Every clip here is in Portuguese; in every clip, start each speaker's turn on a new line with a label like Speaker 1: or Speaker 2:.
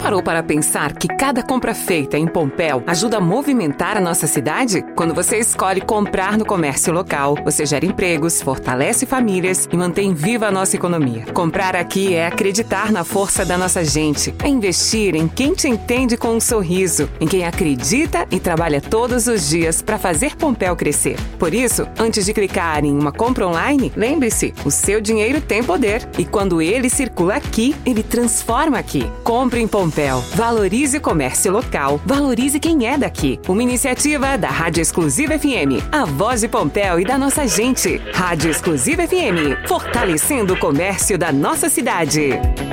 Speaker 1: parou para pensar que cada compra feita em Pompéu ajuda a movimentar a nossa cidade? Quando você escolhe comprar no comércio local, você gera empregos, fortalece famílias e mantém viva a nossa economia. Comprar aqui é acreditar na força da nossa gente, é investir em quem te entende com um sorriso, em quem acredita e trabalha todos os dias para fazer Pompéu crescer. Por isso, antes de clicar em uma compra online, lembre-se, o seu dinheiro tem poder e quando ele circula aqui, ele transforma aqui. Compre em Pompéu. Valorize o comércio local. Valorize quem é daqui. Uma iniciativa da Rádio Exclusiva FM. A voz de Pompéu e da nossa gente. Rádio Exclusiva FM. Fortalecendo o comércio da nossa cidade.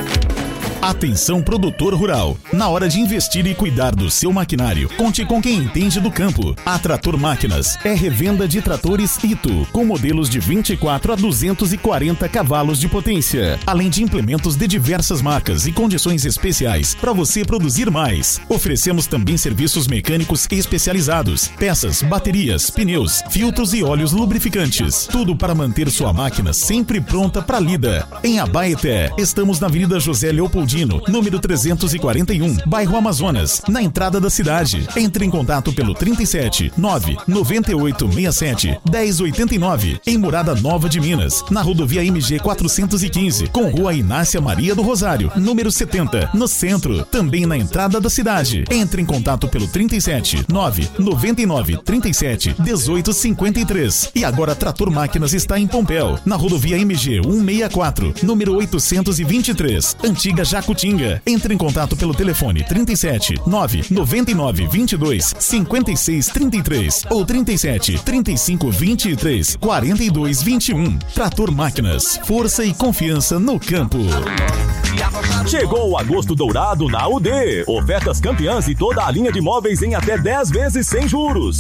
Speaker 2: Atenção produtor rural, na hora de investir e cuidar do seu maquinário, conte com quem entende do campo. A Trator Máquinas é revenda de tratores Ito, com modelos de 24 a 240 cavalos de potência, além de implementos de diversas marcas e condições especiais para você produzir mais. Oferecemos também serviços mecânicos especializados, peças, baterias, pneus, filtros e óleos lubrificantes, tudo para manter sua máquina sempre pronta para lida. Em Abaeté, estamos na Avenida José Leopoldino, número 341, bairro Amazonas, na entrada da cidade. Entre em contato pelo 37 99867 1089, em Morada Nova de Minas, na rodovia MG 415, com Rua Inácia Maria do Rosário, número 70, no centro, também na entrada da cidade. Entre em contato pelo 37 99937 1853. E agora Trator Máquinas está em Pompéu, na rodovia MG 164, número 823, antiga Jacutinga. Entre em contato pelo telefone 37 999 22 56 33 ou 37 35 23 42 21. Trator Máquinas, força e confiança no campo.
Speaker 3: Chegou o agosto dourado na UD. Ofertas campeãs e toda a linha de móveis em até 10 vezes sem juros.